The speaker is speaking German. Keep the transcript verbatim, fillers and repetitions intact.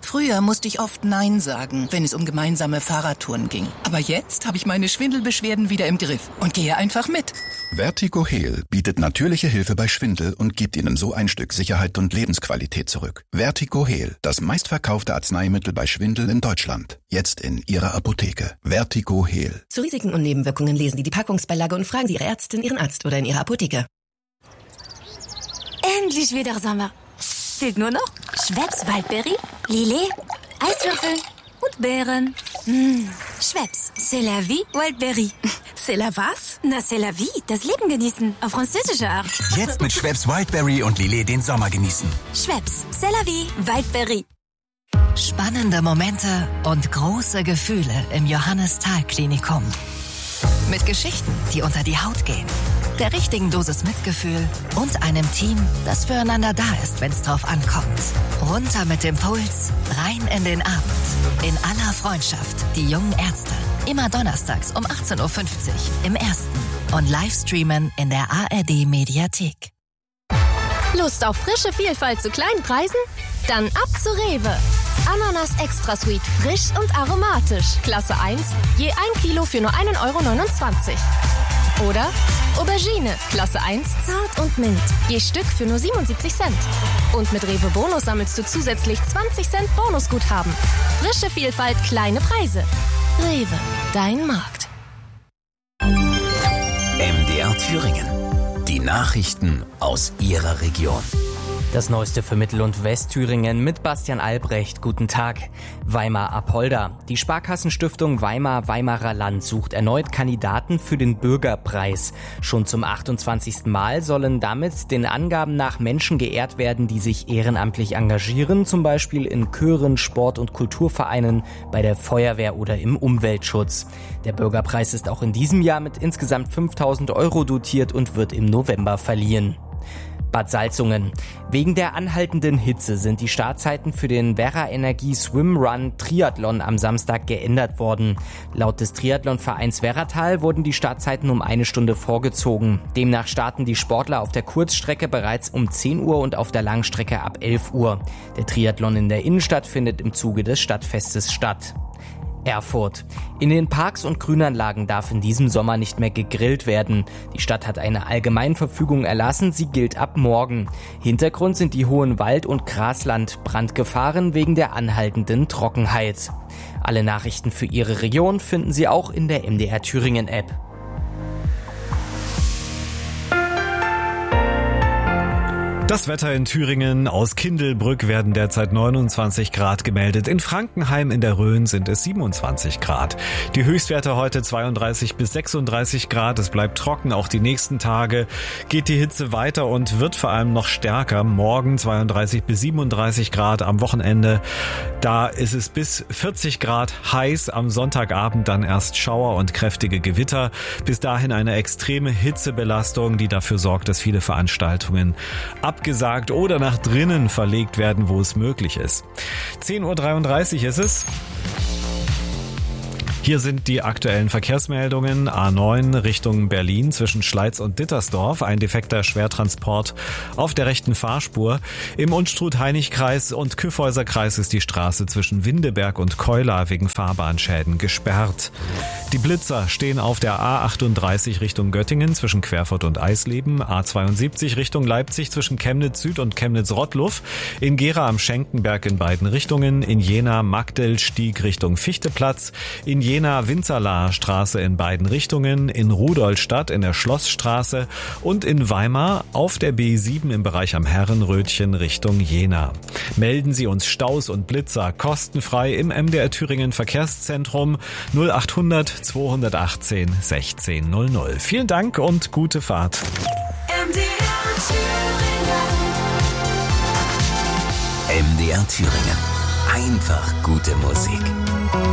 Früher musste ich oft Nein sagen, wenn es um gemeinsame Fahrradtouren ging. Aber jetzt habe ich meine Schwindelbeschwerden wieder im Griff und gehe einfach mit. Vertigo-Heal bietet natürliche Hilfe bei Schwindel und gibt Ihnen so ein Stück Sicherheit und Lebensqualität zurück. Vertigo-Heal, das meistverkaufte Arzneimittel bei Schwindel in Deutschland. Jetzt in Ihrer Apotheke. Vertigo-Heal. Zu Risiken und Nebenwirkungen lesen Sie die Packungsbeilage und fragen Sie Ihre Ärztin, Ihren Arzt oder in Ihrer Apotheke. Endlich wieder Sommer. Fehlt nur noch Schweppes Waldberry, Lillet, Eiswürfel und Beeren. Mmh. Schweppes, c'est la vie, Waldberry. C'est la was? Na, c'est la vie, das Leben genießen, auf französische Art. Jetzt mit Schweppes Wildberry und Lillet den Sommer genießen. Schweppes, c'est la vie, Waldberry. Spannende Momente und große Gefühle im Johannes-Thal-Klinikum. Mit Geschichten, die unter die Haut gehen, der richtigen Dosis Mitgefühl und einem Team, das füreinander da ist, wenn es drauf ankommt. Runter mit dem Puls, rein in den Abend. In aller Freundschaft, die jungen Ärzte. Immer donnerstags um achtzehn Uhr fünfzig im Ersten und Livestreamen in der A R D-Mediathek. Lust auf frische Vielfalt zu kleinen Preisen? Dann ab zu Rewe. Ananas Extra Sweet, frisch und aromatisch. Klasse eins, je ein Kilo für nur ein Euro neunundzwanzig. Oder Aubergine, Klasse eins, zart und mild. Je Stück für nur siebenundsiebzig Cent. Und mit Rewe Bonus sammelst du zusätzlich zwanzig Cent Bonusguthaben. Frische Vielfalt, kleine Preise. Rewe, dein Markt. M D R Thüringen. Die Nachrichten aus Ihrer Region. Das Neueste für Mittel- und Westthüringen mit Bastian Albrecht. Guten Tag. Weimar-Apolda. Die Sparkassenstiftung Weimar-Weimarer Land sucht erneut Kandidaten für den Bürgerpreis. Schon zum achtundzwanzigsten Mal sollen damit den Angaben nach Menschen geehrt werden, die sich ehrenamtlich engagieren, zum Beispiel in Chören, Sport- und Kulturvereinen, bei der Feuerwehr oder im Umweltschutz. Der Bürgerpreis ist auch in diesem Jahr mit insgesamt fünftausend Euro dotiert und wird im November verliehen. Bad Salzungen. Wegen der anhaltenden Hitze sind die Startzeiten für den Werra Energie Swim Run Triathlon am Samstag geändert worden. Laut des Triathlonvereins Werratal wurden die Startzeiten um eine Stunde vorgezogen. Demnach starten die Sportler auf der Kurzstrecke bereits um zehn Uhr und auf der Langstrecke ab elf Uhr. Der Triathlon in der Innenstadt findet im Zuge des Stadtfestes statt. Erfurt. In den Parks und Grünanlagen darf in diesem Sommer nicht mehr gegrillt werden. Die Stadt hat eine Allgemeinverfügung erlassen, sie gilt ab morgen. Hintergrund sind die hohen Wald- und Graslandbrandgefahren wegen der anhaltenden Trockenheit. Alle Nachrichten für Ihre Region finden Sie auch in der M D R Thüringen App. Das Wetter in Thüringen. Aus Kindelbrück werden derzeit neunundzwanzig Grad gemeldet. In Frankenheim in der Rhön sind es siebenundzwanzig Grad. Die Höchstwerte heute zweiunddreißig bis sechsunddreißig Grad. Es bleibt trocken. Auch die nächsten Tage geht die Hitze weiter und wird vor allem noch stärker. Morgen zweiunddreißig bis siebenunddreißig Grad. Am Wochenende, da ist es bis vierzig Grad heiß. Am Sonntagabend dann erst Schauer und kräftige Gewitter. Bis dahin eine extreme Hitzebelastung, die dafür sorgt, dass viele Veranstaltungen ab abgesagt oder nach drinnen verlegt werden, wo es möglich ist. zehn Uhr dreiunddreißig ist es. Hier sind die aktuellen Verkehrsmeldungen. A neun Richtung Berlin zwischen Schleiz und Dittersdorf. Ein defekter Schwertransport auf der rechten Fahrspur. Im Unstrut-Heinig-Kreis und Kyffhäuser-Kreis ist die Straße zwischen Windeberg und Keula wegen Fahrbahnschäden gesperrt. Die Blitzer stehen auf der A achtunddreißig Richtung Göttingen zwischen Querfurt und Eisleben. A zweiundsiebzig Richtung Leipzig zwischen Chemnitz Süd und Chemnitz-Rottluff. In Gera am Schenkenberg in beiden Richtungen. In Jena Magdelstieg Richtung Fichteplatz. In Jena Winzerlaer Straße in beiden Richtungen, in Rudolstadt in der Schlossstraße und in Weimar auf der B sieben im Bereich am Herrenrötchen Richtung Jena. Melden Sie uns Staus und Blitzer kostenfrei im M D R Thüringen Verkehrszentrum null achthundert zweihundertachtzehn sechzehn null null. Vielen Dank und gute Fahrt. M D R Thüringen. M D R Thüringen. Einfach gute Musik.